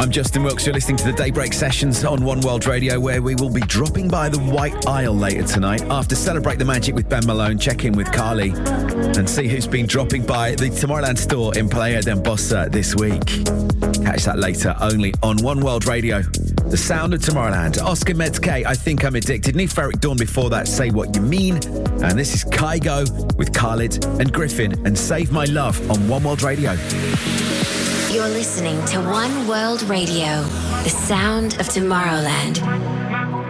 I'm Justin Wilkes. You're listening to the Daybreak Sessions on One World Radio, where we will be dropping by the White Isle later tonight. After Celebrate the Magic with Ben Malone, check in with Carly and see who's been dropping by the Tomorrowland store in Playa d'Embossa this week. Catch that later, only on One World Radio. The sound of Tomorrowland. Oscar Metzke, I Think I'm Addicted. New Ferric Dawn before that, Say What You Mean. And this is Kygo with Khalid and Griffin and Save My Love on One World Radio. You're listening to One World Radio, the sound of Tomorrowland.